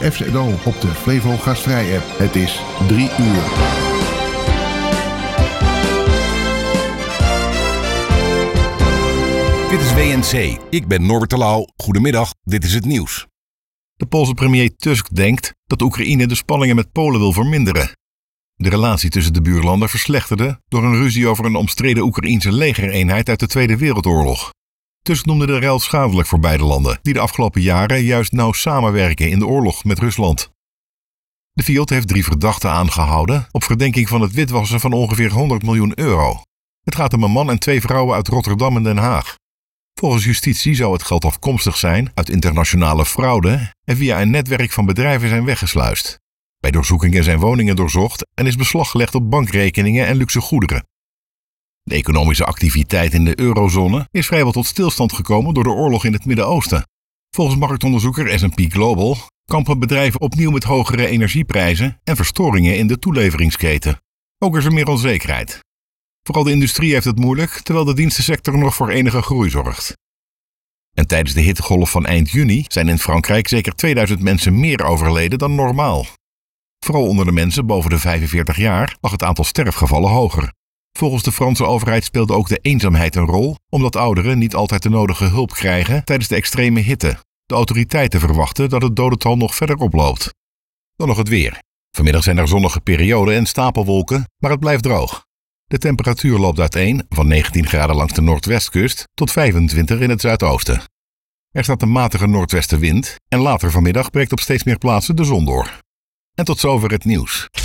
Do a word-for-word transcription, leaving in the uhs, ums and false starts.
F Z O op de Flevo Gastvrij-app. Het is drie uur. Dit is W N C. Ik ben Norbert de Lauw. Goedemiddag, dit is het nieuws. De Poolse premier Tusk denkt dat Oekraïne de spanningen met Polen wil verminderen. De relatie tussen de buurlanden verslechterde door een ruzie over een omstreden Oekraïense legereenheid uit de Tweede Wereldoorlog. Tusk noemde de ruil schadelijk voor beide landen, die de afgelopen jaren juist nauw samenwerken in de oorlog met Rusland. De Fiat heeft drie verdachten aangehouden op verdenking van het witwassen van ongeveer honderd miljoen euro. Het gaat om een man en twee vrouwen uit Rotterdam en Den Haag. Volgens justitie zou het geld afkomstig zijn uit internationale fraude en via een netwerk van bedrijven zijn weggesluist. Bij doorzoekingen zijn woningen doorzocht en is beslag gelegd op bankrekeningen en luxe goederen. De economische activiteit in de eurozone is vrijwel tot stilstand gekomen door de oorlog in het Midden-Oosten. Volgens marktonderzoeker S en P Global kampen bedrijven opnieuw met hogere energieprijzen en verstoringen in de toeleveringsketen. Ook is er meer onzekerheid. Vooral de industrie heeft het moeilijk, terwijl de dienstensector nog voor enige groei zorgt. En tijdens de hittegolf van eind juni zijn in Frankrijk zeker tweeduizend mensen meer overleden dan normaal. Vooral onder de mensen boven de vijfenveertig jaar lag het aantal sterfgevallen hoger. Volgens de Franse overheid speelde ook de eenzaamheid een rol, omdat ouderen niet altijd de nodige hulp krijgen tijdens de extreme hitte. De autoriteiten verwachten dat het dodental nog verder oploopt. Dan nog het weer. Vanmiddag zijn er zonnige perioden en stapelwolken, maar het blijft droog. De temperatuur loopt uiteen van negentien graden langs de noordwestkust tot vijfentwintig in het zuidoosten. Er staat een matige noordwestenwind en later vanmiddag breekt op steeds meer plaatsen de zon door. En tot zover het nieuws.